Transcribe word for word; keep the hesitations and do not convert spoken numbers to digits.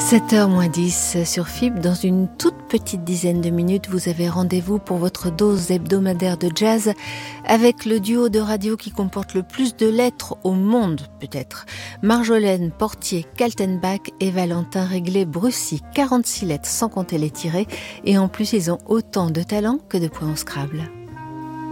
sept heures moins dix sur F I B. Dans une toute petite dizaine de minutes, vous avez rendez-vous pour votre dose hebdomadaire de jazz avec le duo de radio qui comporte le plus de lettres au monde, peut-être. Marjolaine Portier Kaltenbach et Valentin Réglé-Brussy. quarante-six lettres sans compter les tirés. Et en plus, ils ont autant de talent que de points au Scrabble.